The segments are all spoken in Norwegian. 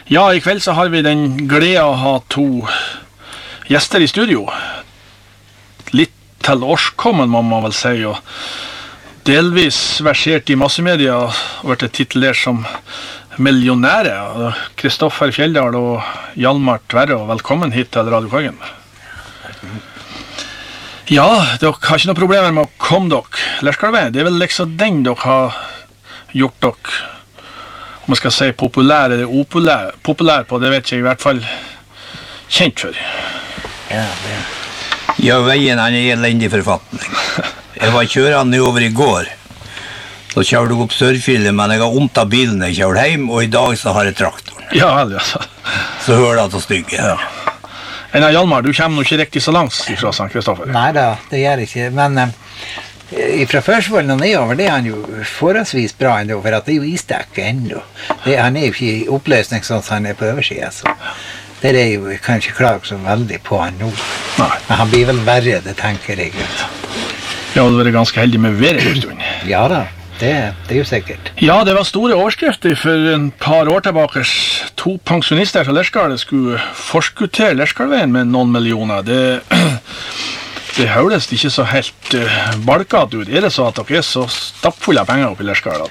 Ja, i kveld så har vi den glede å ha to gjester i studio. Litt til årskommen, må man vel si, og delvis versert i massemedia og vært titulert som millionære. Kristoffer Fjelldal og Hjalmar Tverre, velkommen hit til Radio Kågen. Ja, dere har ikke noen problemer med å komme dere. Lerskallveien, det vel liksom den dere har gjort dere, om jeg skal si populær eller populær på, det vet jeg i hvert fall kjent for. Ja, veien han elendig forfatning. Jeg var kjørende over i går. Så kjørte jeg opp Sørfjellet, men jeg har ondt av bilen jeg kjørte hjem, og i dag så har jeg traktoren. Ja, altså. Så hører jeg til stygge. Ja. Hjalmar, du kommer nok ikke riktig så langt fra St. Kristoffer. Neida, det gjør jeg ikke, men fra Førsvollen og nedover, det er han jo forholdsvis bra enda, for at det er jo isdekke enda. Han er jo ikke i oppløsning sånn som han er på oversiden, så det er jo kanskje klart så veldig på han nå. Nei. Men han blir vel verre, det tenker jeg. Ja, du var ganske heldig med været en stund. Ja da, det er jo sikkert. Ja, det var store overskrifter for en par år tilbake. 2 pensjonister fra Lerskall skulle forskuttere Lerskallveien med noen millioner. Det høres ikke så helt balkat ut. Er det så at dere er så stappfulle av penger oppe i Lerskall?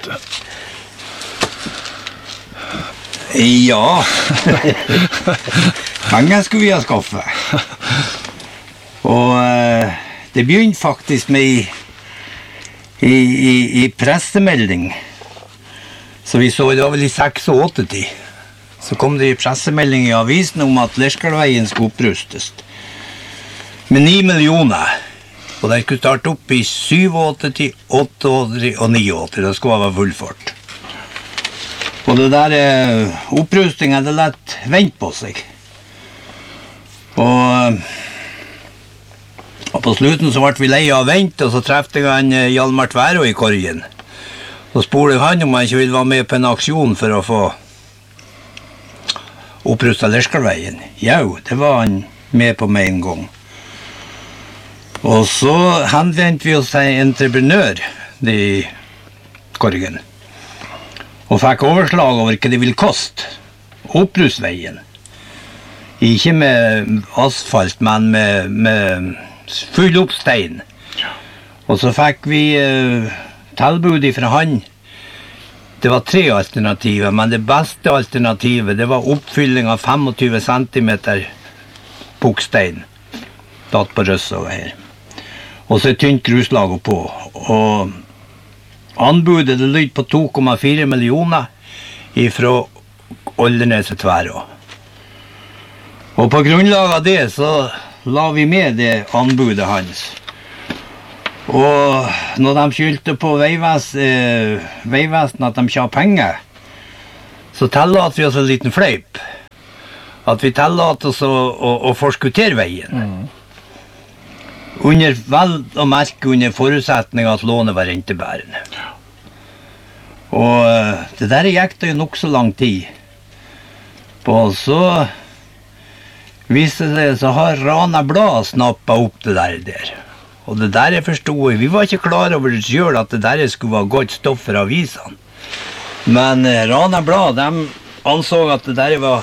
Ja. Penger skulle vi ha skaffet. Og det begynte faktisk med i pressemelding. Så vi så det var vel i 86. Så kom det i pressemelding i avisen om at Lerskallveien skulle opprustes med 9 millioner. Og det skulle starte opp i 87, 88 og 89. Det skulle være full fart. Og det der opprustningen, det lett vent på seg. Og på slutten så ble vi leie av vent, og så trefte jeg han Hjalmar Tverre i Korgen. Så spurte jeg han om han ikke ville være med på en aksjon for å få opprustet Lerskallveien. Ja, det var han med på med en gang. Og så henvendte vi oss til en entreprenør i Korgen. Og fikk overslag over hva det vil koste å oppruste veien. Ikke med asfalt, men med full opp stein. Og så fikk vi tilbud fra han. Det var 3 alternativer, men det beste alternativet, det var oppfylling av 25 centimeter pukkstein. Datt på røss over her. Og så tynt gruslag på. Og anbudet det lydde på 2,4 millioner fra Oldernes til Tverå. Og på grunnlag av det så la vi med det anbudet hans. Og når de skyldte på Vegvesenet at de ikke har penger, så tillater vi oss en liten fleip. At vi tillater oss å forskuttere veien. Under vel å merke under forutsetning at lånet var rentebærende. Og det der gikk det jo nok så lang tid. Og så viste det så har Rana Blad snappet opp det der. Og det der jeg forstod, vi var ikke klar over det selv at det der skulle være godt stoff for avisene. Men Rana Blad, de anså at det der var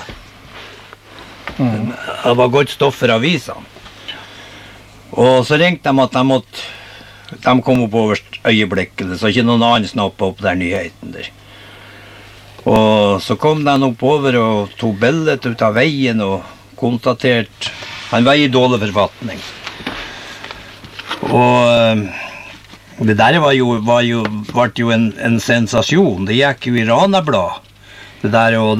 godt stoff for avisene. Og så ringte de at de kom opp over øyeblikket, så ikke noen annen snappet opp der nyheten der. Og så kom de opp over og tog bildet ut av veien og konstaterte, han var i dårlig forfatning. Og det der var jo en sensasjon, det gikk jo i Rana Blad, det der om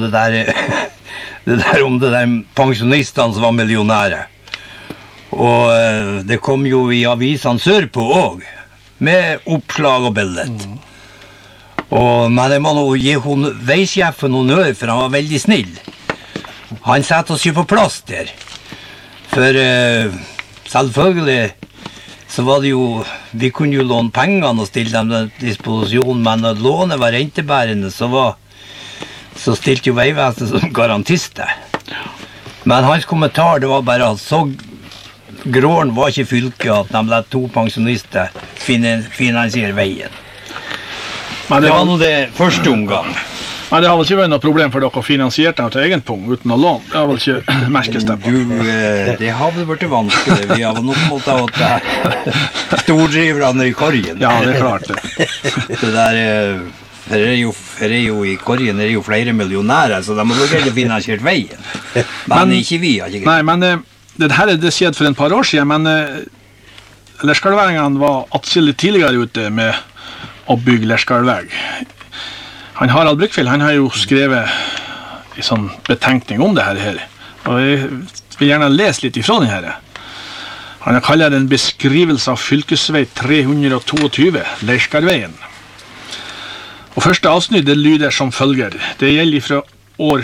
det der pensjonistene som var millionære. Og det kom jo i avisene sørpå også, med oppslag og bildet. Men jeg må nå gi veisjefen noen ør, for han var veldig snill. Han satte oss jo på plass der. For selvfølgelig så var det jo, vi kunne jo låne pengene og stille dem til disposisjon, men når lånet var rentebærende, så stilte jo Vegvesenet som garantister. Men hans kommentar, det var bare at så Gråren var ikke fylket at de lette 2 pensjonister finansiere veien. Men det var nå det første omgang. Nei, det har vel ikke vært noe problem for dere å finansiere den til egen pung uten å låne. Det har vel ikke merkes det på. Det har vel vært vanskelig. Vi har vel nok måttet ha stordriverne i Korgen. Ja, det klart det. Det der... Her er jo i Korgen er jo flere millionærer, så de må jo ikke finansiert veien. Men ikke vi. Nei, men det skjedde for en par år siden, men Lerskallværingene var atskillig tidligere ute med å bygge Lerskallveg. Han Harald Brykvild, han har jo skrevet en sånn betenkning om det her, og jeg vil gjerne lese litt ifra den her. Han har kallet det en beskrivelse av fylkesvei 322, Lerskallveien. Og første avsnitt det lyder som følger. Det gjelder fra år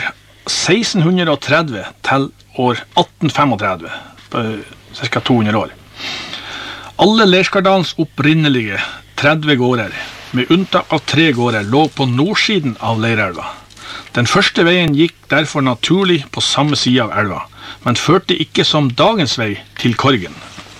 1630 til år 1835, på ca. 200 år. Alle Lerskardalens opprinnelige 30 gårder, med unntak av 3 gårder, lå på nordsiden av Leirelva. Den første veien gikk derfor naturlig på samme side av elva, men førte ikke som dagens vei til Korgen.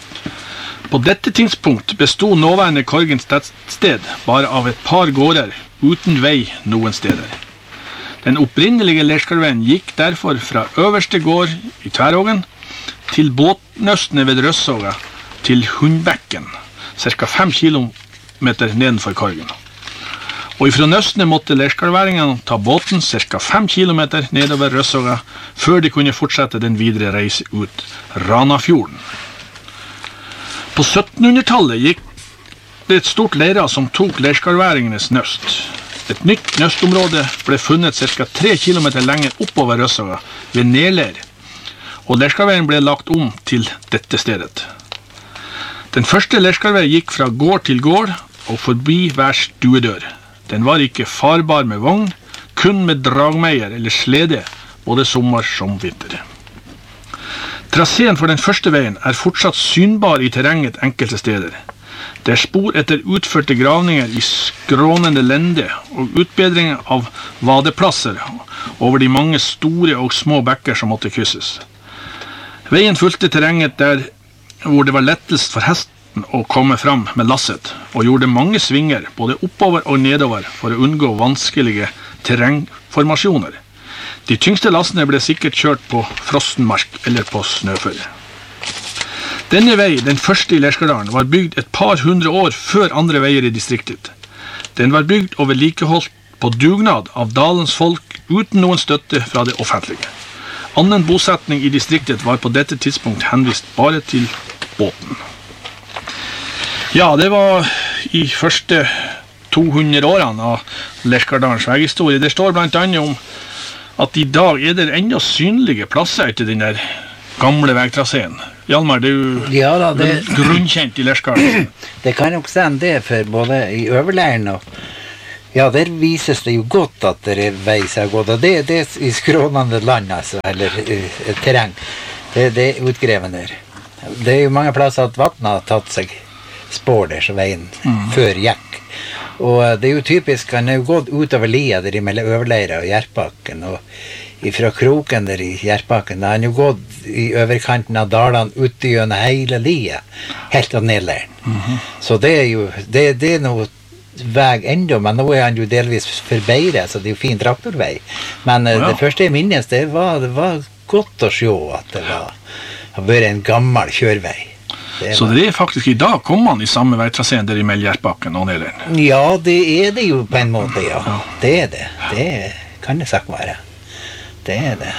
På dette tidspunkt bestod nåværende Korgen sted bare av et par gårder, uten vei noen steder. Den opprinnelige Lerskallveien gikk derfor fra øverste gård i Tværågen til båtnøstene ved Røssåga til Hundbekken, ca. 5 kilometer nedenfor Korgen. Og ifra nøstene måtte Lerskallværingene ta båten ca. 5 kilometer nedover Røssåga før de kunne fortsette den videre reise ut Ranafjorden. På 1700-tallet gikk det et stort leira som tok Lerskallværingenes nøst. Et nytt nøstområde ble funnet ca. 3 kilometer lenger oppover Røssåga ved Nerleir, og Lerskallveien ble lagt om til dette stedet. Den første Lerskallvei gikk fra gård til gård og forbi hver stuedør. Den var ikke farbar med vogn, kun med dragmeier eller slede, både sommer som vinter. Traseen for den første veien er fortsatt synbar i terrenget enkelte steder. Det er spor etter utførte gravninger i skrånende lende og utbedringer av vadeplasser over de mange store og små bekker som måtte krysses. Veien fulgte terrenget der hvor det var lettest for hesten å komme fram med lasset, og gjorde mange svinger både oppover og nedover for å unngå vanskelige terrengformasjoner. De tyngste lastene ble sikkert kjørt på frossenmark eller på snøføre. Denne vei, den første i Lerskardalen, var bygd et par hundre år før andre veier i distriktet. Den var bygd og vedlikeholdt på dugnad av dalens folk uten noen støtte fra det offentlige. Annen bosetning i distriktet var på dette tidspunkt henvist bare til båten. Ja, det var i første 200 årene av Lerskardalens veihistorie. Det står blant annet om at i dag er det enda synlige plasser etter den der gamle veitraseen. Hjalmar, det er jo grunnkjent i Lerskardalen. Det kan nok stemme det, for både i Øverleiren og ja, der vises det jo godt at det er vei som har gått, og det er i skrånende land, altså, eller terreng. Det er utgreven der. Det er jo mange plasser at vattnet har tatt seg spår der, så veien før gikk. Og det er jo typisk, han har jo gått utover lia der mellom Øverleira og Gjerpaken, og fra kroken der i Gjerpaken, da han jo gått i overkanten av dalene ute gjennom hele lia, helt av Nedleiren. Så det er jo, det er noe vei enda, men nå er han jo delvis forbeiret, så det er jo fin traktorvei. Men det første jeg minnes, det var godt å se at det har vært en gammel kjørvei. Så det er faktisk i dag kommer man i samme veitraseen der i Gjerpaken og Nedleiren? Ja, det er det jo på en måte, ja. Det er det. Det kan det sagt være. Det er det.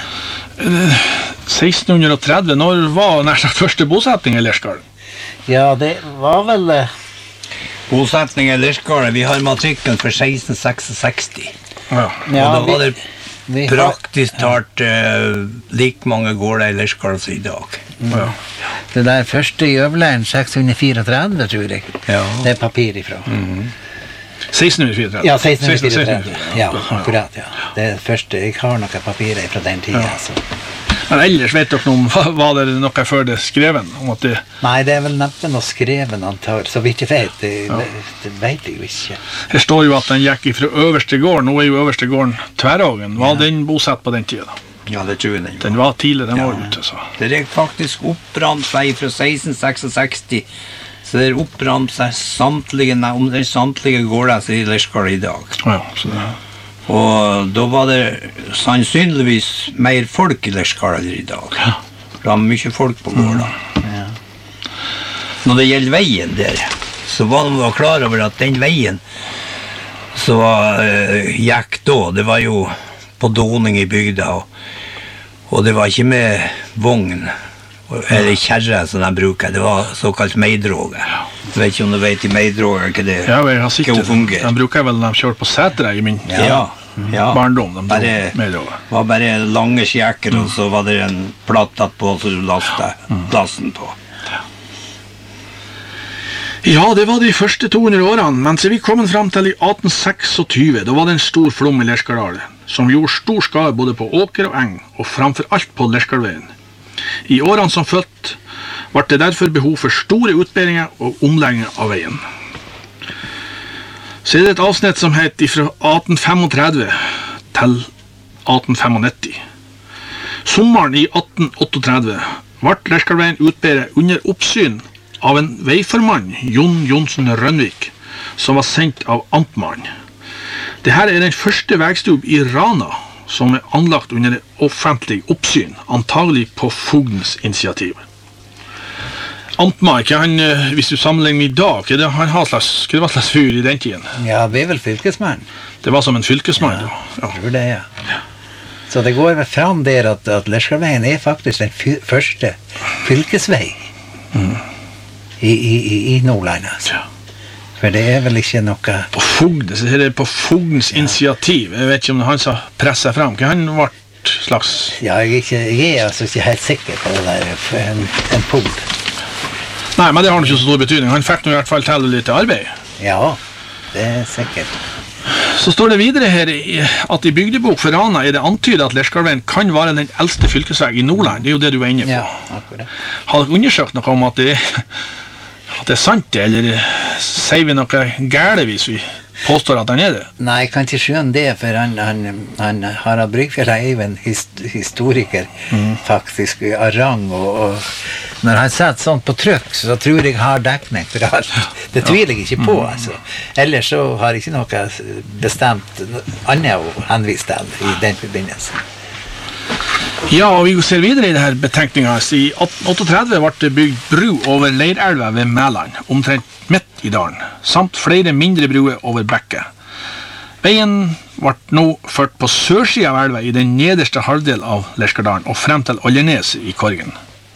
1630, når var nær sagt første bosetning i Lerskardalen? Ja, det var vel... Bosetning i Lerskardalen, vi har matrikken for 1666. Ja. Og da var det praktisk talt like mange gårder i Lerskardalen som i dag. Ja. Det der første i Øverleiren, 634, tror jeg. Ja. Det er papir ifra. 1634? Ja, 1634. Ja, akkurat, ja. Det er første, jeg har noen papirer fra den tiden, altså. Men ellers vet dere noe om, var det noe før det skreven? Om at det... Nei, det er vel neppe noe skreven antar, så vidt jeg vet, det vet jeg jo ikke. Her står jo at den gikk fra øverste gården, nå er jo øverste gården Tværågen. Var den bosatt på den tiden da? Ja, det tror jeg den var. Den var tidligere, den var ute, så. Det er faktisk oppbrant vei fra 1666, så det er oppbrant seg samtlige gårder i Lerskardalen i dag. Ja, så det... Og da var det sannsynligvis mer folk i Lerskal i dag. Det var mye folk på gården. Ja. Når det gjelder veien der, så var de klar over at den veien som gikk da, det var jo på Doning i bygda, og det var ikke med vogn, eller kjerre som de bruker, det var såkalt meidråge. Jeg vet ikke om du vet i meidråge hva det Ja, jeg har sett det. fungerer. De bruker vel når de kjører på setre i min Ja. barndom. De Bare, med over. var bare lange skjekker, og så var det en platt på, så du lastet lasten på. Ja, det var de første 200 årene, men så vi kommet frem til i 1826, da var det en stor flom i Lerskaldal, som gjorde stor skade både på åker og eng, og framfor alt på Lerskaldveien. I årene som fulgte, var det derfor behov for store utbedringer og omlegginger av veien. Så er det et avsnitt som heter fra 1835 til 1895. Sommeren i 1838 ble Lerskaldveien utbedret under oppsyn av en veiformann, Jon Jonsen Rønvik, som var sendt av amtmannen. Dette er den første veistubb i Rana som er anlagt under offentlig oppsyn, antagelig på fogdens initiativ. Amtmann, hvis du sammenligner i dag, hva det var slags fyr i den tiden? Ja, det er vel fylkesmann. Det var som en fylkesmann. Ja. Jeg tror det, ja. Så det går vel fram der at Lerskaldveien er faktisk den første fylkesvei i Nordland, altså. Ja. For det er vel ikke noe... På fogden, så er det på fogdens initiativ. Jeg vet ikke om det er han som presser frem. Hva han ble slags... Ja, jeg er altså ikke helt sikker på det der, en fogd. Nei, men det har ikke så stor betydning. Han fikk nå i hvert fall til litt arbeid. Ja, det er sikkert. Så står det videre her at i bygdebok for Rana er det antydet at Lerskaldveien kan være den eldste fylkesvei i Nordland. Det er jo det du er inne på. Ja, akkurat. Har dere undersøkt noe om at det er sant, eller sier vi noe gærent hvis vi påstår at han er det? Nei, jeg kan ikke skjønne det, for han Harald Brygfjell er jo en historiker, faktisk, av rang, og når han setter sånt på trykk, så tror jeg har dekning for alt. Det tviler jeg ikke på, altså. Ellers så har jeg ikke noe bestemt annet å henvise til i den forbindelse. Ja, og vi ser videre i denne betenkningen. I 1838 ble det bygd bru over Leirelva ved Mæland, omtrent midt i dalen, samt flere mindre bruer over bekket. Veien ble nå ført på sørsiden av elva i den nederste halvdel av Lerskaldalen og frem til Oljeneset i Korgen.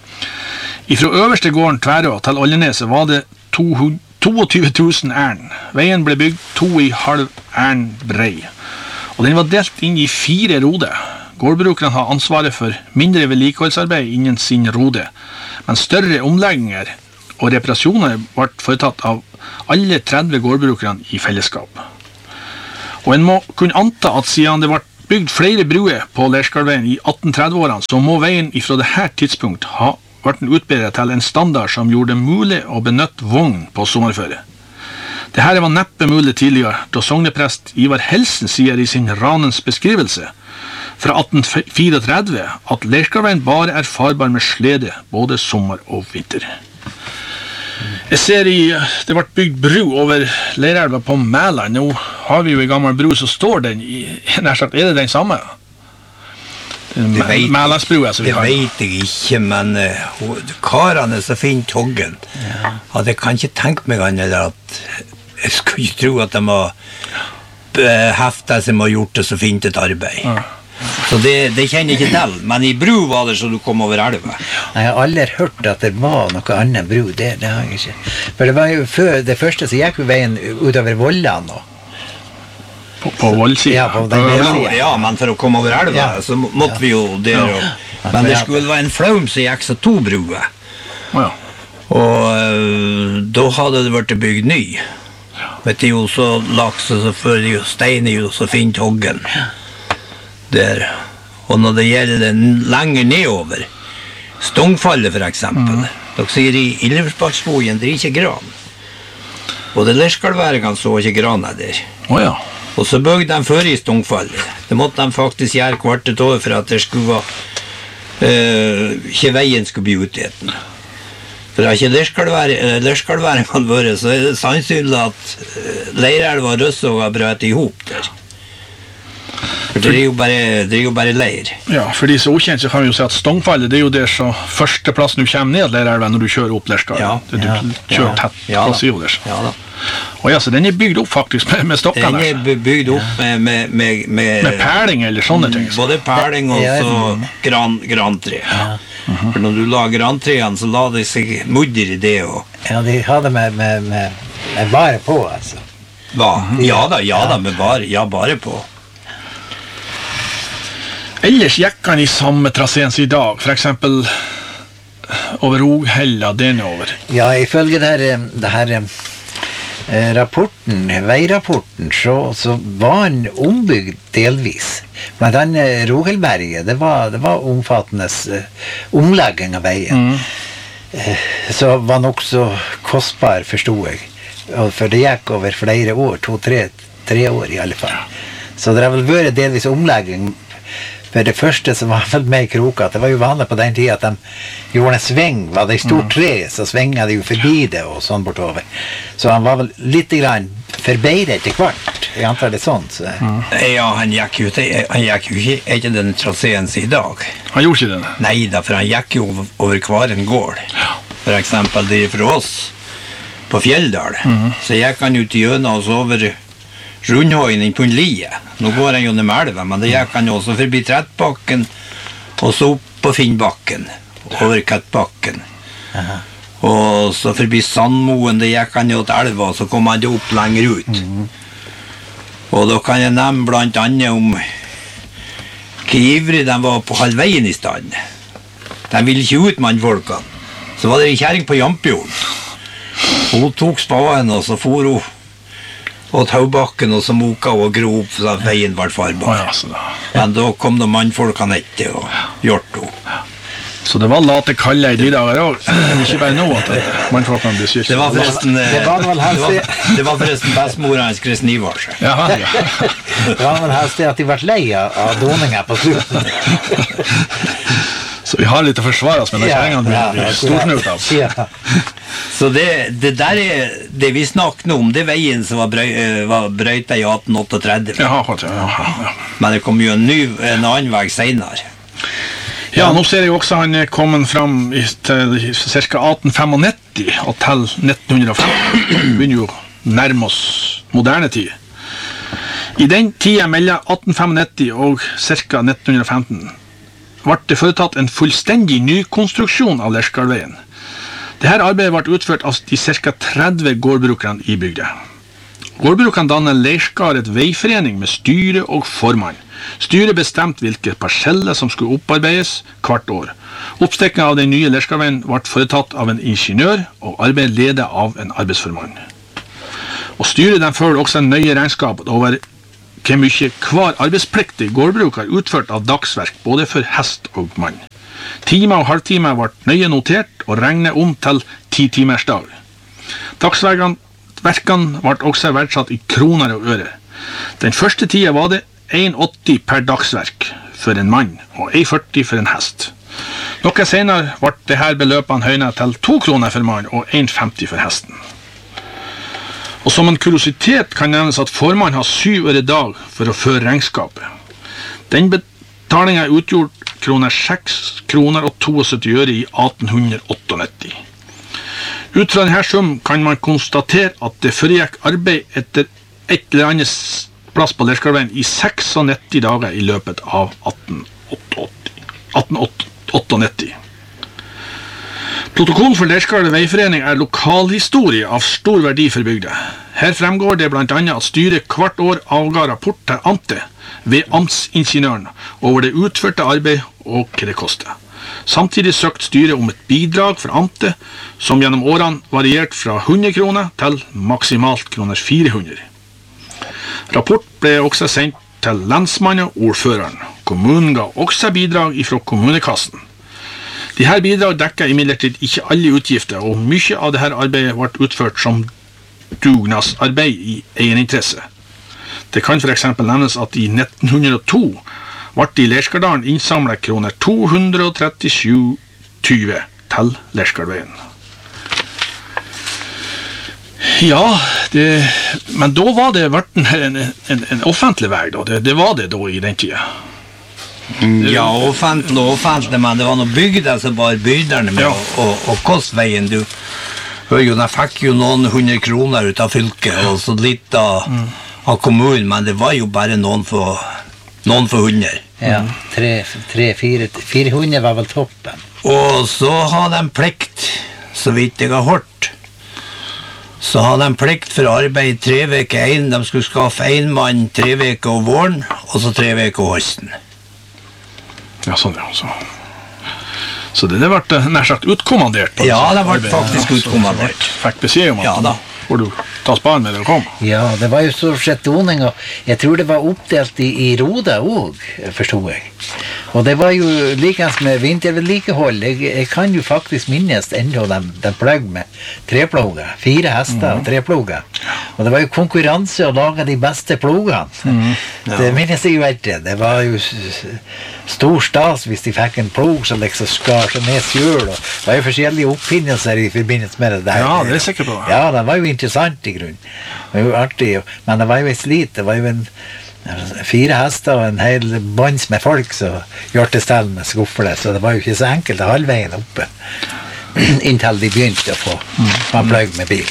Fra øverste gården Tværå til Oljeneset var det 22 000 ærn. Veien ble bygd 2,5 ærn brei, og den var delt inn i 4 roder. Gårdbrukerne har ansvaret for mindre vedlikeholdsarbeid innen sin rode, men større omlegginger og reparasjoner ble foretatt av alle 30 gårdbrukerne i fellesskap. Og en må kunne anta at siden det ble bygd flere bruer på Lerskaldveien i 1830-årene, så må veien fra dette tidspunkt ha vært utbedret til en standard som gjorde det mulig å benytte vogn på sommerføre. Dette var neppe mulig tidligere, da sogneprest Ivar Helsen sier i sin Ranens beskrivelse fra 1834 at Lerskaldveien bare er farbar med slede, både sommer og vinter. Jeg ser det ble bygd bru over Leirelva på Mæland. Nå har vi jo en gammel bru, så står den nær sagt, er det den samme? Mælandsbrua som vi har. Det vet jeg ikke, men karene som finner toggen, at jeg kan ikke tenke meg annet at jeg skulle ikke tro at de har heftet som har gjort det så fint et arbeid. Ja. Så det kjenner jeg ikke til, men i bru var det så du kom over elva. Jeg har aldri hørt at det var noe annet bru, det har jeg ikke. For det var jo før det første så gikk jo veien utover Vollan nå. På Vollsiden? Ja, på den siden. Ja, men for å komme over elva, så måtte vi jo der. Men det skulle være en flaum som gikk så 2 bruer. Ja. Og da hadde det vært bygd ny. Vet du jo, så laks og så før jo stein er jo så fint hoggen. Der. Og når det gjelder lenger nedover, Stongfallet for eksempel, dere sier i Ildefjordsparksbogen, det er ikke gran. Og det Lerskaldværingene så ikke grana der. Ja. Og så bøgde de før i Stongfallet. Det måtte de faktisk gjøre hvert et år for at det skulle ikke veien skulle bli uteten. For at ikke Lerskaldværingene vært, så er det sannsynlig at Leirelva og Røssåga brøt ihop der. For det er jo bare leir. Ja, for de som er ukjent, så kan vi jo si at Stongfallet, det er jo der så førsteplassen du kommer ned Leirelven når du kjører opp Lerskar. Ja. Du kjører tett plass i jo der. Ja da. Og ja, så den er bygd opp faktisk med stokkene. Den er bygd opp med perling eller sånne ting. Både perling og så grantre. Ja. For når du la grantreene, så la det seg mudder i det. Ja, de hadde med bare på, altså. Hva? Ja da, med bare på. Ellers gikk han i samme traseen som i dag, for eksempel over Roghella, den over. Ja, ifølge det her rapporten, veirapporten, så var han ombygd delvis. Men den Rogelberget, det var omfattende omlegging av veien. Så var nok så kostbar, forstod jeg. For det gikk over flere år, 2-3 år i alle fall. Så det har vel vært delvis omlegging. For det første som var vel med i kroka, det var jo vanlig på den tiden at de gjorde en sving, var det i stort tre, så svinget de jo forbi det og sånn bortover. Så han var vel litt grann forbeidet til kvart, jeg antar det sånn. Så. Ja, han gikk jo ikke den traseen i dag. Han gjorde ikke det? Neida, for han gikk jo over hver en gård. For eksempel det for oss på Fjelldal, så gikk han ut gjennom oss over Rundhøyen inn på en lie. Nå går han jo ned med elven, men det gikk han også forbi Trettbakken, og så opp på Finnbakken, over Kettbakken. Og så forbi Sandmoen, det gikk han jo til elva, og så kom han opp lenger ut. Og da kan jeg nevne blant annet om hvor ivrig de var på halvveien i stand. De ville ikke ut mannfolkene. Så var det en kjæring på Jampjorden. Hun tok spaden, og så for hun og Taubakken, og så moka og grov så at veien var farbar. Men da kom det mannfolkene etter og gjort henne. Så det var late kalle i de dager også. Det er ikke bare nå at mannfolkene blir sykt. Det var forresten bestmoren hans Kristen Ivarse. Ja. Det var vel helst det at de ble lei av doninger på slutten. Så vi har litt å forsvare oss med den kjæringene blir storknut av. Ja. Så det der det vi snakker om, det veien som var brøyta i 1838. Ja. Men det kom jo en annen vei senere. Ja, nå ser jeg også han kommet fram til ca. 1895 og til 1905. Vi begynner jo nærme oss moderne tid. I den tiden mellom 1895 og ca. 1915 ble det foretatt en fullstendig nykonstruksjon av Lerskarveien. Dette arbeidet ble utført av de ca. 30 gårdbrukerne i bygda. Gårdbrukerne dannet Leirskar et veiforening med styre og formann. Styret bestemte hvilke parseller som skulle opparbeides hvert år. Oppstekningen av den nye Lerskarveien ble foretatt av en ingeniør, og arbeidet ledet av en arbeidsformann. Og styret fører også en nøye regnskap over hvor mye hver arbeidspliktig gårdbruker utført av dagsverk, både for hest og mann. Timer og halvtimer ble nøye notert og regnet om til 10-timersdag. Dagsverkene ble også verdsatt i kroner og øre. Den første tiden var det 1,80 per dagsverk for en mann og 1,40 for en hest. Noe senere ble disse beløpene høynet til 2 kroner for mann og 1,50 for hesten. Og som en kuriositet kan nevnes at formann har 7 øre dag for å føre regnskapet. Den betalingen utgjorde 6 kroner og 72 øre i 1898. Ut fra denne sum kan man konstatere at det foregikk arbeid etter et eller annet plass på Lerskarveien i 96 dager i løpet av 1898. Protokollen for Leirskar veiforening er lokalhistorie av stor verdi for bygda. Her fremgår det blant annet at styret hvert år avga rapport til amtet ved amtsingeniøren over det utførte arbeid og hva det kostet. Samtidig søkte styret om et bidrag fra amtet som gjennom årene variert fra 100 kroner til maksimalt kroner 400. Rapport ble også sendt til lensmannen og ordføreren. Kommunen ga også bidrag fra kommunekassen. Disse bidrag dekker imidlertid ikke alle utgifter, og mye av dette arbeidet ble utført som dugnadsarbeid i egeninteresse. Det kan for eksempel nevnes at i 1902 ble i Leirskardalen innsamlet kroner 237,20 til Leirskardveien. Ja, men da var det en offentlig vei, da. Det var det da i den tida. Ja, offentlig, men det var noen bygder som bare byderne med å koste veien. Du hører jo, de fikk jo noen 100 kroner ut av fylket, og så litt av kommunen, men det var jo bare noen for 100. Ja, 400 var vel toppen. Og så har de plikt, så vidt jeg har hørt, så har de plikt for arbeid 3 veker inn. De skulle skaffe en mann 3 veker om våren, og så 3 veker om høsten. Ja, sånn ja. Så det ble nær sagt utkommandert? Ja, det ble faktisk utkommandert. Fikk beskjed om at hvor du ta spaden med det og kom? Ja, det var jo så sett doning, og jeg tror det var oppdelt i roder også, forstod jeg. Og det var jo likens med vintervedlikehold. Jeg kan jo faktisk minnes enda de pløgg med treploger, 4 hester og 3 ploger. Og det var jo konkurranse å lage de beste plogene. Det minnes jeg jo ikke. Det var jo stor stas hvis de fikk en plog som liksom skar seg ned sjøl, og det var jo forskjellige oppfinnelser i forbindelse med det der. Ja, det er sikkert på det. Ja, det var jo interessant i grunn. Det var jo artig, men det var jo et slit. Det var jo 4 hester og en hel bands med folk som gjør til stell med skuffle, så det var jo ikke så enkelt halvveien oppe inntil de begynte å få man pløgg med bil.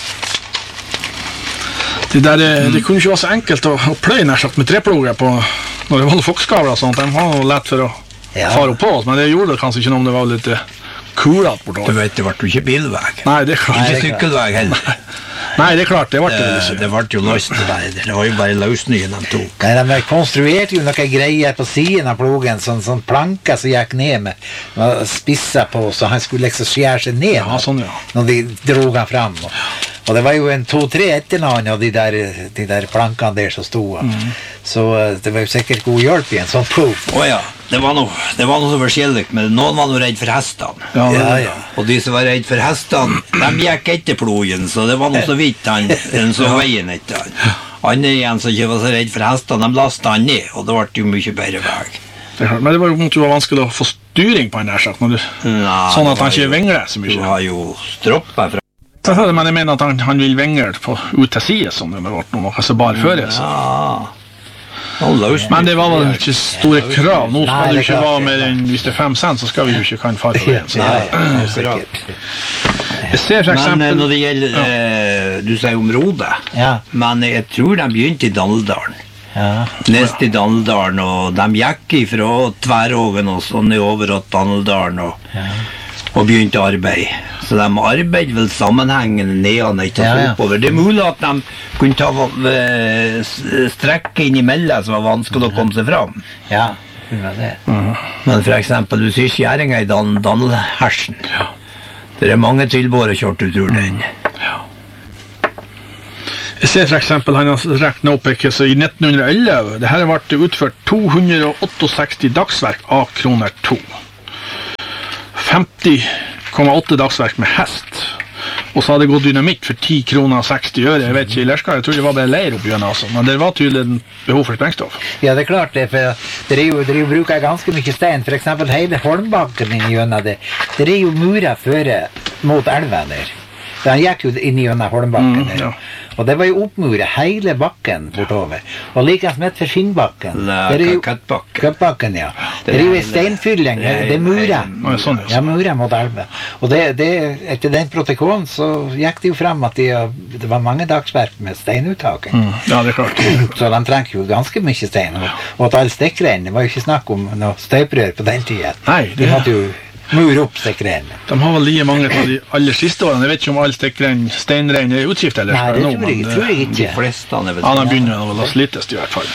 Det kunne ikke være så enkelt å pløye nær sagt med treploger på når det var noen folkskavler og sånt. De var noe lett for å fare på oss, men det gjorde det kanskje ikke noe om det var litt kulat bortover. Du vet, det ble jo ikke bilvei. Nei, det er klart. Ikke sykkelvei heller. Nei, det er klart, det ble det vel ikke. Det ble jo løst det var jo bare løsningen de tok. Nei, de konstruerte jo noen greier på siden av plogen, sånn planker som gikk ned med spisser på, så han skulle liksom skjære seg ned når de drog han fram. Og det var jo en 2-3 etternavn av de der plankene der som stod. Så det var jo sikkert god hjelp i en sånn plog. Åja, det var noe så forskjellig, men noen var noe redd for hestene. Ja. Og de som var redd for hestene, de gikk etter plogen, så det var noe så vidt den så veien etter han. Andre igjen som ikke var så redd for hestene, de lastet han ned, og det ble jo mye bedre vei. Men det var jo vanskelig å få styring på han der sagt, sånn at han ikke vingler så mye. Du har jo stroppet fra. Men jeg mener at han vil vingle ut til siden, som det ble noe som bare fører. Men det var vel ikke store krav. Nå skal det jo ikke være mer enn hvis det er 5 cent, så skal vi jo ikke kan fare på det. Jeg ser for eksempel... Men når det gjelder, du sier om Rode, men jeg tror de begynte i Dalledalen. Nest i Dalledalen, og de gikk ifra Tværågen og sånn i over til Dalledalen og begynte arbeid. Så de arbeidet vel sammenhengende nedan ikke oppover. Det er mulig at de kunne ta strekke innimellom som var vanskelig å komme seg fram. Ja, det var det. Men for eksempel, du sier skjæringa i Dannelhersen. Det er mange tilbår å kjøre ut ur den. Jeg ser for eksempel, han har reknet opp så i 1911, det her ble utført 268 dagsverk av kroner 2. 50,8 dagsverk med hest, og så hadde det gått dynamitt for 10 kroner og 60 øre. Jeg vet ikke, i Lerskar, jeg tror det var bare leir opp igjen, men det var tydelig behov for sprengstoff. Ja, det er klart det, for det er jo bruker ganske mye stein, for eksempel hele Holmbakken inn i gjennom det. Det er jo murer føre mot elven der. Så han gikk jo inn i gjennom Holmbakken der. Og det var jo oppmuret hele bakken bortover. Og likens med for Finnbakken. Køttbakken, ja. Det er jo en steinfylling. Det er murer. Ja, murer mot elven. Og etter den protokollen så gikk det jo frem at det var mange dagsverk med steinuttaking. Ja, det er klart. Så de trengte jo ganske mye stein. Og at alle stikkrenn, det var jo ikke snakk om noe støyprør på den tiden. Nei, de måtte jo mur opp stikkrenn. De har vel lige mange av de aller siste årene. Jeg vet ikke om alle stikkrenn, steinrenn er utskift eller? Nei, det tror jeg ikke. De fleste er vel de begynner vel å slites i hvert fall.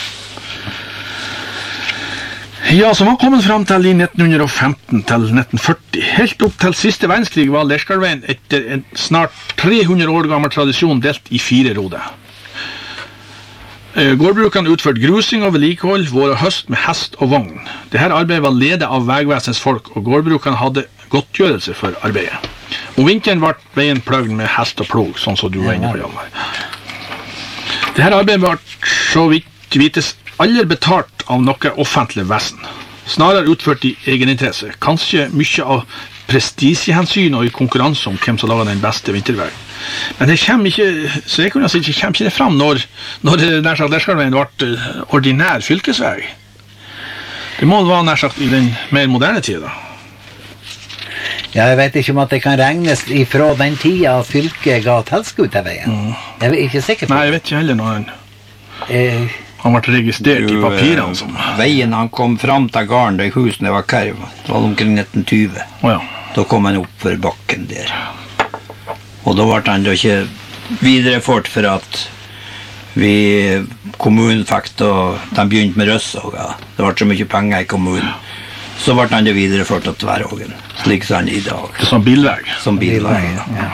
Ja, som har kommet frem til i 1915 til 1940. Helt opp til siste verdenskrig var Lerskarveien etter en snart 300 år gammel tradisjon delt i 4 roder. Gårdbrukerne utførte grusing og vedlikehold vår og høst med hest og vogn. Dette arbeidet var ledet av Vegvesens folk, og gårdbrukerne hadde godtgjørelse for arbeidet. Om vinteren ble veien pløgd med hest og plog, sånn som du var inne på, Hjalmar. Dette arbeidet ble så vidt vites aldri betalt av noe offentlig vesen. Snarere utført i egeninteresse, kanskje mye av prestisjehensyn og i konkurranse om hvem som lager den beste vinterveien. Men det kommer ikke, så jeg kunne si ikke, kommer ikke det fram når nær sagt Lerskardveien ble ordinær fylkesvei. Det må være nær sagt i den mer moderne tiden da. Ja, jeg vet ikke om at det kan regnes ifra den tida at fylket ga tilskudd til veien. Jeg er ikke sikker på. Nei, jeg vet ikke heller når han ble registrert i papirene som... Veien han kom fram til gården der husene var karv, det var omkring 1920. Ja. Da kom han opp for bakken der. Og da ble han da ikke videreført for at kommunen fikk da, de begynte med Røssåga. Det ble så mye penger i kommunen. Så ble han det videreført til Tverrågen, slik som han i dag. Som bilvei. Som bilvei, ja.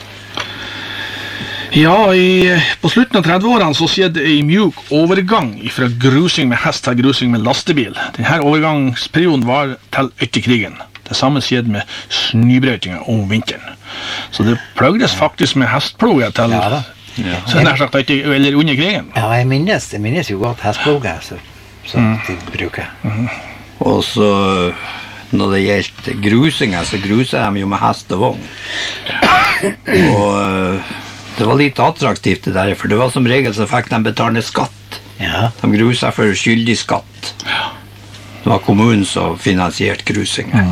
Ja, på slutten av 30-årene så skjedde en mjuk overgang fra grusing med hest til grusing med lastebil. Denne overgangsperioden var til etter krigen. Det samme skjedde med snøbrøytinga om vinteren. Så det pløgdes faktisk med hestploger til så nær sagt eller under krigen. Ja, jeg minnes jo godt hestploger som de bruker. Og så når det gjeldt grusinga, så gruset de jo med hest og vogn. Og det var litt attraktivt det der, for det var som regel så fikk de betale skatt. Ja. De gruset for skyldig skatt. Det var kommunen som finansierte grusinga.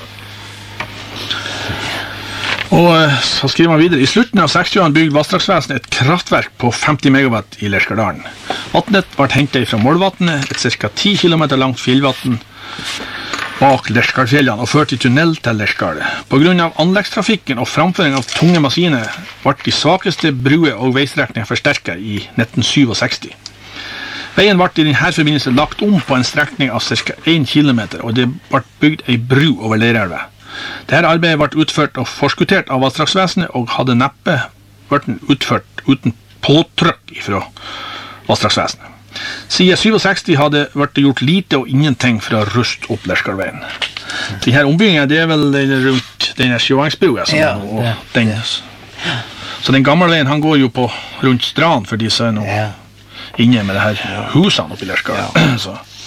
Og så skriver man videre, i slutten av 60-årene bygde Vassdragsvesenet et kraftverk på 50 megawatt i Lerskardalen. Vattnet ble hentet fra Målvatnet, et ca. 10 kilometer langt fjellvatten bak Lerskardfjellene og ført i tunnel til Lerskaret. På grunn av anleggstrafikken og framføring av tunge maskiner ble de svakeste brue- og veistrekninger forsterket i 1967. Veien ble i denne forbindelse lagt om på en strekning av ca. 1 kilometer, og det ble bygd en bru over Leirelva. Dette arbeidet ble utført og forskuttert av Vassdragsvesenet og hadde neppe vært utført uten påtrykk fra Vassdragsvesenet. Siden 67 hadde vært gjort lite og ingenting for å ruste opp Lerskardveien. Denne ombyggingen det er vel rundt denne sjøvangsbrua. Så den gamle veien han går jo på rundt strand for de som er nå inne med det her husene oppe i Lerskard.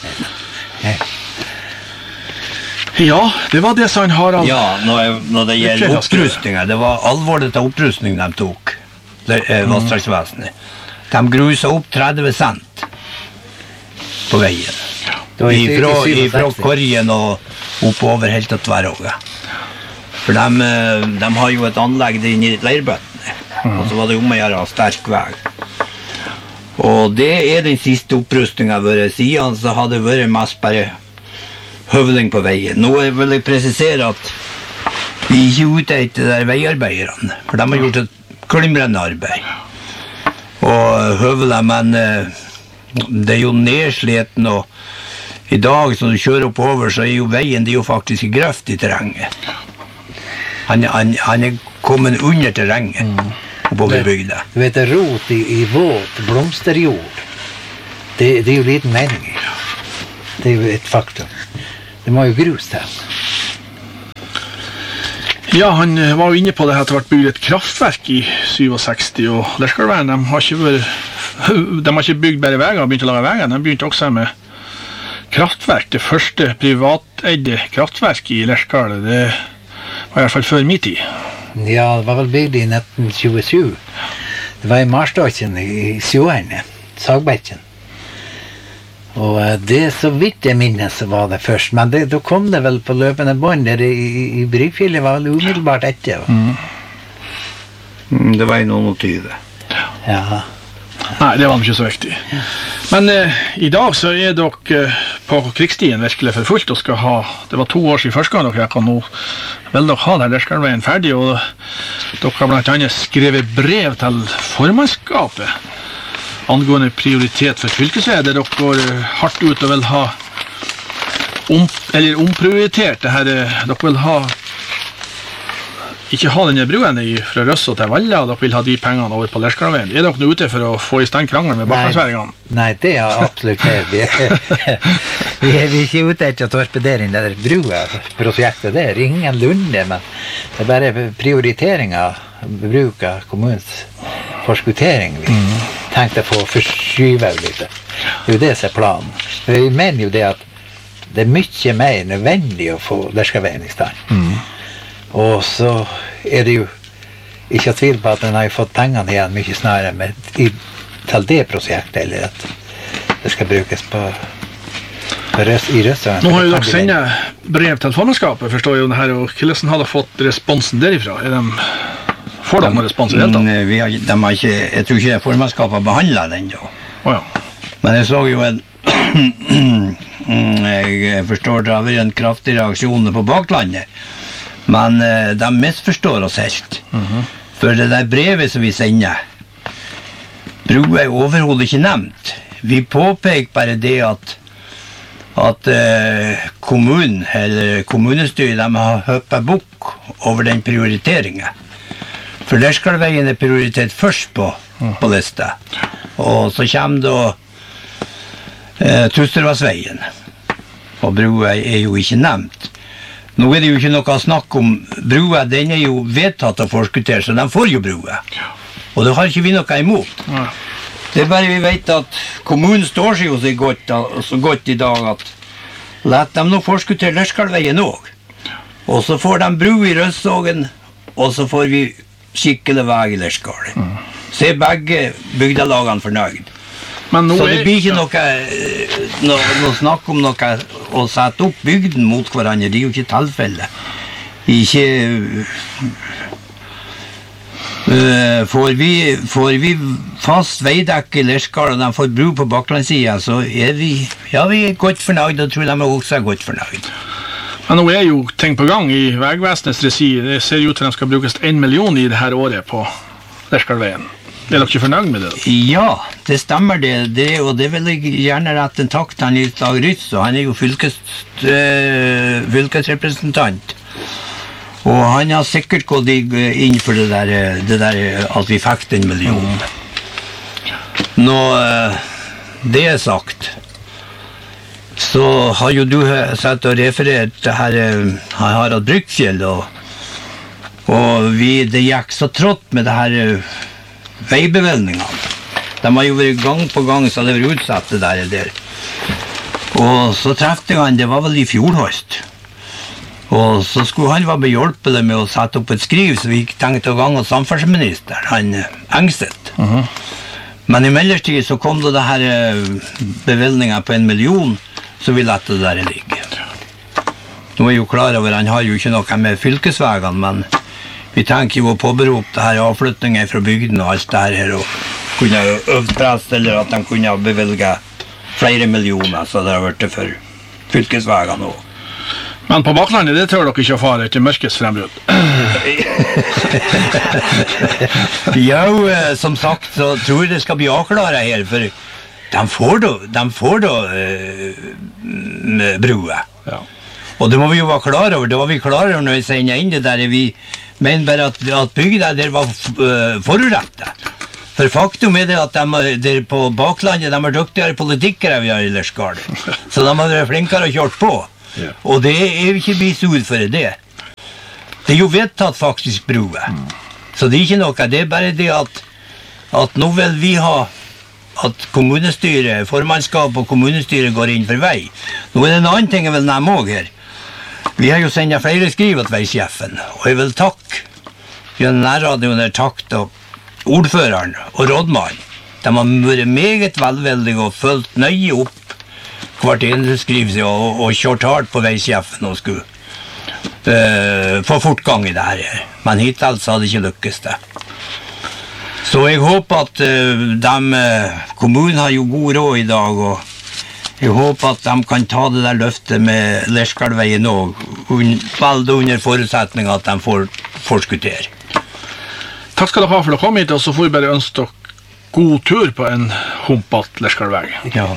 Ja, det var det som han Harald... Ja, når det gjelder opprustninger, det var alvorlig til opprustning de tok, Vassdragsvesenet. De gruset opp 30 cent på veien. Ifra Korgen og oppover helt til Tverråga. For de har jo et anlegg inne i leirbøttene, og så var det om å gjøre sterk vei. Og det er den siste opprustningen vår. Siden så har det vært mest bare høvling på veien. Nå vil jeg presisere at vi ikke er ute etter de veiarbeiderne, for de har gjort et glimrende arbeid. Og høvler, men det er jo nedsleten, og i dag som du kjører oppover, så er jo veien det er jo faktisk i grøft i terrenget. Han er kommet under terrenget oppover bygda. Du vet, rot i våt blomsterjord, det er jo liten mening i. Det er jo et faktum. Det må jo grus til. Ja, han var jo inne på det at det ble bygd et kraftverk i 67, og Lerskardveien, de har ikke bygd bare veier og begynt å lage veier, de begynte også med kraftverk. Det første privateide kraftverk i Lerskard, det var i hvert fall før min tid. Ja, det var vel bygd i 1927. Det var i Marståken i Sjøene, Sagbekken. Og det så vidt jeg minnes var det først, men da kom det vel på løpende bånd der i Brygfjellet, var vel umiddelbart etter. Det var i noen og 20. Ja. Nei, det var ikke så viktig. Men i dag så er dere på krigsstien virkelig for fullt og skal ha, det var 2 år siden første gang dere kan nå vil dere ha der Lerskardveien ferdig, og dere har blant annet skrevet brev til formannskapet angående prioritet for fylkesvei, der dere går hardt ut og vil ha omprioritert det her, dere vil ha ikke ha denne bruen fra Røsså til Valla, og dere vil ha de pengene over på Lerskardveien. Er dere nå ute for å få i stand krangelen med baklandsværingene? Nei, det er absolutt her. Vi er ikke ute etter å torpedere inn det der brua-prosjektet. Det er ingen lunde, men det er bare prioritering av bruk av kommunens forskuttering vi tenkte å få forskyve litt. Det er jo det som er planen. Vi mener jo det at det er mye mer nødvendig å få Lerskardveien i stand. Og så er det jo ikke tvil på at den har fått pengene igjen mye snarere til det prosjektet, eller at det skal brukes i Røstøen. Nå har jo dere sendt brev til formannskapet, forstår jeg jo det her, og hvordan har dere fått responsen derifra? Får de noen respons i det hele tatt? Jeg tror ikke formannskapet har behandlet den da. Ja. Men jeg så jo jeg forstår det har vært en kraftig reaksjon på baklandet, men de misforstår oss helt. For det der brevet som vi sender, Brua er overhodet ikke nevnt. Vi påpeker bare det at kommunen, eller kommunestyret, de har høppet bukk over den prioriteringen. For der skal veien prioritet først på lista. Og så kommer da Tustervassveien. Og brua er jo ikke nevnt. Nå er det jo ikke noe snakk om brua, den er jo vedtatt å forskuttere, så de får jo brua. Og det har ikke vi noe imot. Det er bare vi vet at kommunen står seg jo så godt i dag at let dem nå forskuttere Lærskalveien også. Og så får de bru i Rødsågen, og så får vi skikkelig vei i Lærskal. Så er begge bygdelagene fornøyd. Så det blir ikke noe snakk om noe å sette opp bygden mot hverandre. Det er jo ikke tilfellet. Får vi fast veidekke i Lærskal, og de får bru på baklandssiden, så er vi godt fornøyd, og tror de også er godt fornøyd. Men nå er jo ting på gang i Vegvesenets regi. Det ser jo ut til at de skal brukes 1 million i dette året på Lærskalveien. Er dere ikke fornøyd med det? Ja, det stemmer det. Og det vil jeg gjerne rette en takk til Nils Dag Rytz, og han er jo fylkesrepresentant. Og han har sikkert gått inn for det der at vi fikk den millionen. Nå det er sagt, så har jo du sett og referert det her Harald Brygfjell, og det gikk så trått med det her veibevilgningene. De har jo vært gang på gang, så det var utsatt det der. Og så trefte han, det var vel i fjor høst. Og så skulle han være behjelpelig med å sette opp et skriv, så vi tenkte å gange hos samferdselsministeren, han Engstedt. Men i mellomtid så kom det her bevilgningen på 1 million, så vi lette det der ligge. Nå er jo klar over, han har jo ikke noe med fylkesvegene, men vi tenker jo å påberope det her avflyttingen fra bygden og alt det her, og kunne øvd prest, eller at de kunne bevilge flere millioner, så det har vært for fylkesvegene også. Men på baklandet, det tør dere ikke å fare etter mørkets frembrudd? Ja, som sagt, så tror jeg det skal bli avklare her, for de får da brua. Ja. Og det må vi jo være klar over. Det var vi klar over når vi sender inn det der. Vi mener bare at bygda der var forurettet. For faktum er det at de på baklandet, de er dyktigere politikere vi har i Lærskal. Så de har vært flinkere og kjørt på. Yeah. Og det er jo ikke blitt sur for det. Det er jo vedtatt faktisk brua. Så det er ikke noe. Det er bare det at nå vil vi ha at kommunestyret, formannskap og kommunestyret går inn for vei. Nå er det en annen ting jeg vil nevne også her. Vi har jo sendt flere skriv til veisjefen, og jeg vil takke gjennom nærradioen takk til ordføreren og rådmannen. De har vært meget velvillige og følt nøye opp hvert eneste skriv og kjørt hardt på veisjefen og skulle få fortgang i det her. Men hittil så hadde det ikke lykkes det. Så jeg håper at kommunen har jo god råd i dag, og jeg håper at de kan ta det der løftet med Lærskalveien også, veldig under forutsetning at de får forskuttere. Takk skal dere ha for å komme hit, og så får vi bare ønske dere god tur på en humpet Lærskalvei. Ja,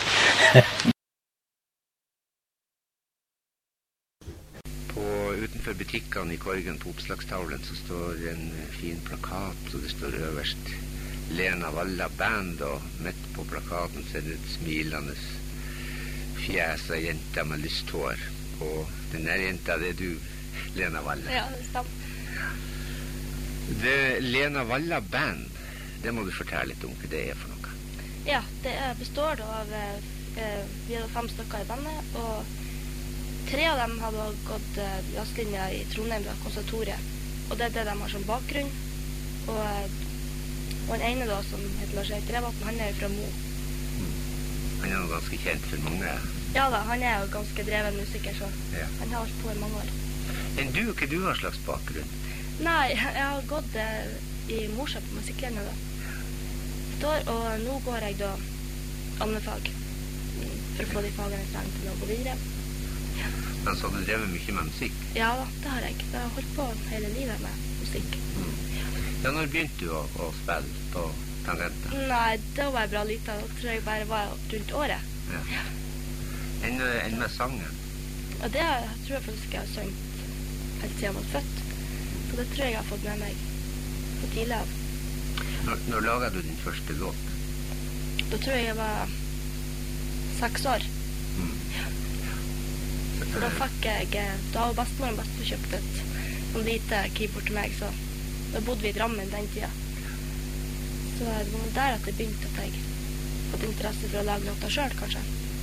Utenfor butikkene i Korgen på oppslagstavlen så står en fin plakat, og det står øverst Lena Walla Band, og midt på plakaten så er det et smilende fjes av jenta med lyst hår. Og den der jenta, det er du, Lena Walla. Ja, det stemmer. Det Lena Walla Band, det må du fortelle litt om hva det er for noe. Ja, det består av vi hadde 5 stykker i bandet, og 3 av dem hadde gått jazzlinja i Trondheim ved konservatoriet, og det er det de har som bakgrunn. Og en ene da, som heter Lars-Erik Drevvatn, han jo fra Mo. Han jo ganske kjent for mange. Ja da, han jo ganske dreven musiker, så Ja. han har holdt på i mange år. Men du, hva du har slags bakgrunn? Nei, jeg har gått i Mosjøen på musikklinja da. Et år, og nå går jeg da andefag. For å få de fagene jeg trenger til å gå videre. Men så har du drevet mye med musikk. Ja da, det har jeg. Jeg har holdt på hele livet med musikk. Ja, når begynte du å spille på tangenter? Nei, da var jeg bra liten. Da tror jeg bare var rundt året. Ja. Enn med sangen? Og det tror jeg faktisk jeg har sunget helt siden jeg var født. Så det tror jeg har fått med meg på tidlig av. Når laget du din første låt? Da tror jeg var 6 år. For da fikk jeg, da var bestemoren best kjøpt et sånn lite keyboard til meg, så da bodde vi i Drammen den tida. Så det var der at det begynte at jeg fått interesse for å lage låter selv, kanskje.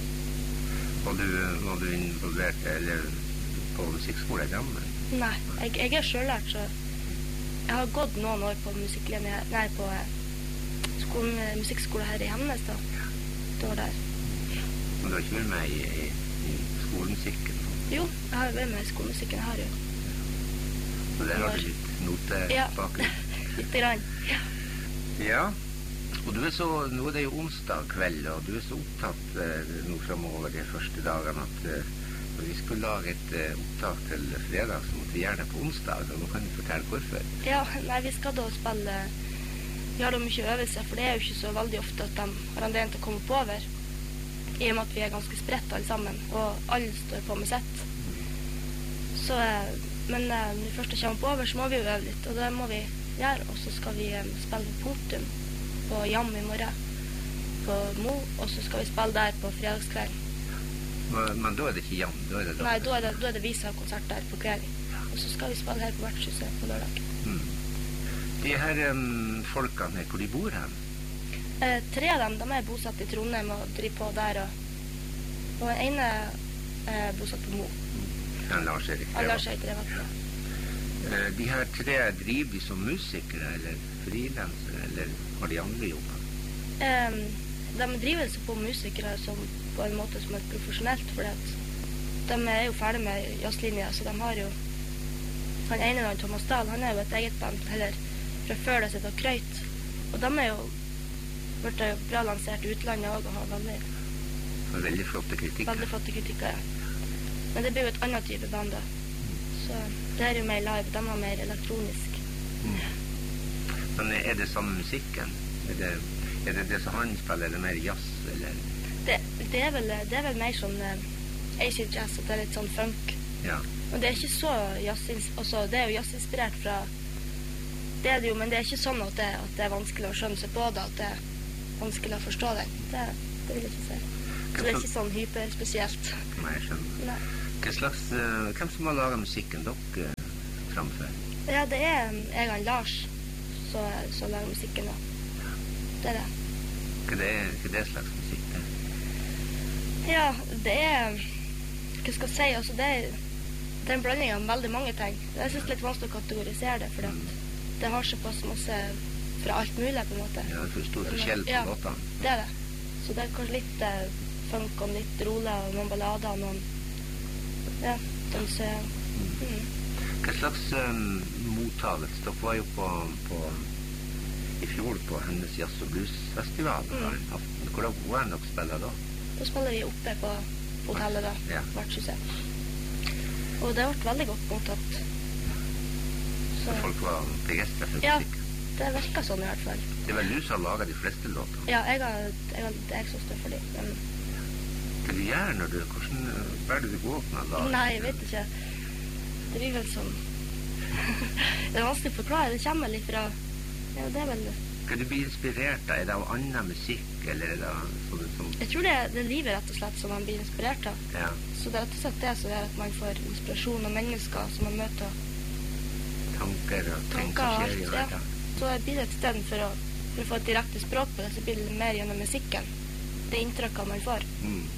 Var du involvert eller på musikkskole i Drammen? Nei, jeg selvlært, så jeg har gått noen år på musikklinje, nei, på musikkskole her i Hemnes da. Det var der. Men du har ikke vært med i skolemusikken? Jo, jeg har vært med i skolemusikken, jeg har jo. Så der har du litt notebakgrunn? Ja, litt grann. Ja. Ja, og nå er det jo onsdag kveld, og du er så opptatt nå fremover de første dagene at når vi skulle lage et opptak til fredag, så måtte vi gjøre det på onsdag, og nå kan du fortelle hvorfor. Ja, nei, vi skal da spille, vi har da mye øvelse, for det er jo ikke så veldig ofte at de har anledning til å komme på over, i og med at vi er ganske spredt alle sammen, og alle står på med sett. Så, men når vi først kommer på over, så må vi jo øve litt, og det må vi gjøre, og så skal vi spille på Punktum på Jam i morgen på Mo, og så skal vi spille der på fredagskvelden. Men da er det ikke Jam, da er det da? Nei, da er det Visa-konsert der på kvelden, og så skal vi spille her på Vertshuset på lørdag. De her folkene her, hvor de bor hen? 3 av dem, de er bosatt i Trondheim og driver på der, og en ene er bosatt på Mo. Lars-Erik Drevvatn. De her 3 driver de som musikere, eller frilansere, eller har de andre jobber? De driver seg på musikere som, på en måte som er profesjonelt, for de er jo ferdig med jazzlinja, så de har jo, han ene av Thomas Dahl, han er jo et eget band, eller fra før det sitter og krøyt, og de er jo vært bra lansert i utlandet også, og har veldig flotte kritikker. Veldig flotte kritikker, ja. Men det blir jo et annet type band da. Så det er jo mer live, de er mer elektronisk. Men er det samme musikken? Er det som han spiller, eller mer jazz, eller? Det er vel mer sånn acid jazz, at det er litt sånn funk. Ja. Og det er ikke så det er jo jazzinspirert fra, det er det jo, men det er ikke sånn at det er vanskelig å skjønne seg på det, at det er vanskelig å forstå det. Det vil jeg ikke si. Så det er ikke sånn hyperspesielt. Nei, jeg skjønner. Nei. Hvem som har laget musikken dere framfor? Ja, det er jeg og Lars som lager musikken da. Det er det. Hva det slags musikk det? Ja, det er, hva skal jeg si, altså det er en blanding av veldig mange ting. Jeg synes det er litt vanskelig å kategorisere det, for det har såpass masse fra alt mulig på en måte. Ja, det er for stor forskjell på låtene. Ja, det er det. Så det er kanskje litt funk og litt rolig, og noen ballader, og noen, ja, danse. Hva slags mottagelse? Dere var jo i fjor på Hennes Jazz- og Bluesfestival. Hvor var dere spiller da? Da spiller vi oppe på hotellet da, Vertshuset. Og det har vært veldig godt mottatt. Så folk var begeistret for ja, musikk? Det virker sånn i hvert fall. Det er vel du som har laget de fleste låter? Ja, det er jeg som står for dem. Men... Hva du gjør når du, hva er det du går opp med da? Nei, jeg vet ikke. Det blir vel sånn... det er vanskelig å forklare, det kommer litt fra... Ja, det er vel... Kan du bli inspirert da? Er det av annen musikk, eller er det sånn som... Jeg tror det er livet rett og slett som man blir inspirert av. Ja. Så det er rett og slett det som gjør at man får inspirasjon av mennesker som man møter. Tanker og ting som skjer i hverdagen. Så blir det et sted for å få et direkte språk på det, så blir det mer gjennom musikken. Det inntrykket man får.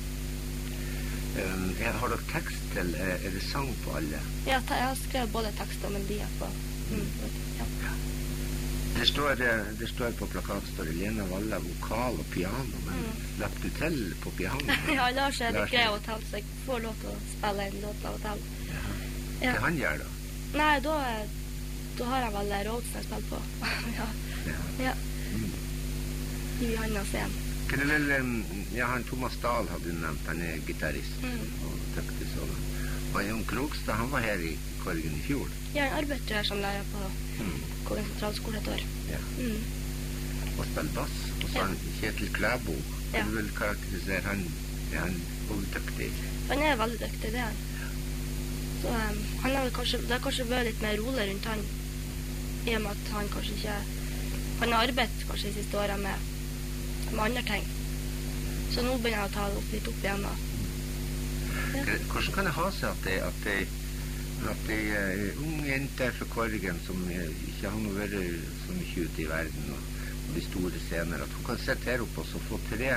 Har dere tekst til, er det sang på alle? Ja, jeg har skrevet både tekst og melodier på. Ja. Det står på plakaten, står det Lena Walla, vokal og piano, men slapp du til på piano? Ja, Lars er litt grei av og til, så jeg får lov til å spille en låt av og til. Hva han gjør da? Nei, da har jeg vel Rådsen jeg spiller på. Ja. I Johanna scenen. Kan du vel, han Thomas Dahl hadde du nevnt, han er gitarist og dyktig sådan. Og Jon Krogstad, han var her i Korgen i fjor. Ja, han arbeider her som lærer på Korgen sentralskole et år. Ja. Og spiller bass. Og så han Kjetil Klæbo. Kan du vel karakterisere han? Er han dyktig? Han er veldig dyktig, det er han. Så han har kanskje vært litt mer rolig rundt han, i og med at han kanskje ikke... Han har arbeidet kanskje de siste årene med andre ting. Så nå begynner jeg å ta det litt opp igjen da. Ja. Hvordan kan det ha seg at de unge jenter fra Korgen som ikke har noe vært så mye ute i verden og de store scener, at hun kan sitte her oppe og få tre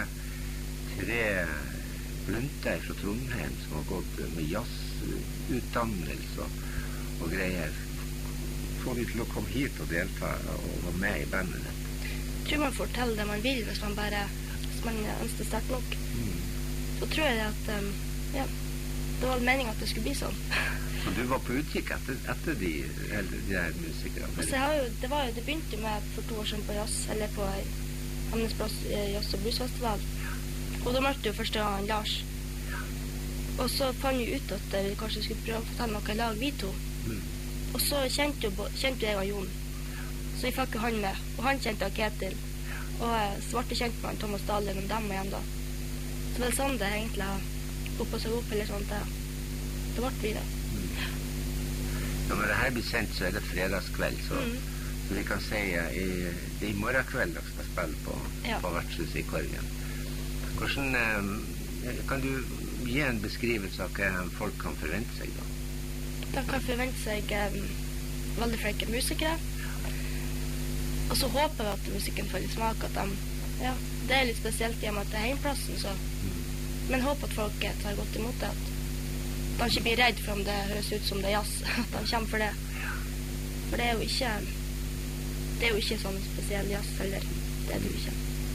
blunter fra Trondheim som har gått med jazzutdannelse og greier, få de til å komme hit og delta og være med i bandet? Jeg tror man får til det man vil hvis man ønsker sterkt nok. Så tror jeg at det var meningen at det skulle bli sånn. Så du var på utkikk etter de her musikerne? Altså, det begynte jo med for 2 år siden på jazz, eller på Hamnesplass jazz- og bluesfestival. Og da møtte jo første gang Lars. Og så fant vi ut at vi kanskje skulle prøve å få til noe i lag, vi to. Og så kjente jeg og Jon. Så vi fikk jo han med, og han kjente Ketil. Og Svarte kjente med Thomas Dahl gjennom dem igjen da. Så det er sånn det egentlig har opp og så opp, eller sånt. Det ble vi da. Ja, når det her blir sendt, så er det fredagskveld, så vi kan si det er i morgen kveld dere skal spille på Vertshuset i Korgen. Hvordan kan du gi en beskrivelse av hva folk kan forvente seg da? De kan forvente seg veldig flinke musikere. Og så håper vi at musikken får litt smak, at det er litt spesielt i og med at det er hjemplassen, så. Men håper at folk tar godt imot det, at de ikke blir redd for om det høres ut som det er jazz, at de kommer for det. For det er jo ikke sånn spesiell jazz, eller det er det jo ikke.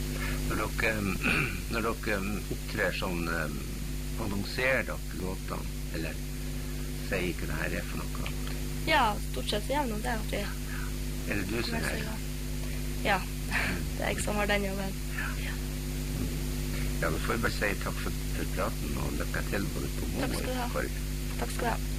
Når dere opptrer sånn, annonserer dere låtene, eller sier ikke det her er for noe? Ja, stort sett så gjør det at vi... Er det du som er det? Ja, det er jeg som har den jobben. Ja, da får jeg bare si takk for praten og lykke til både på Mo og Korgen. Takk skal du ha.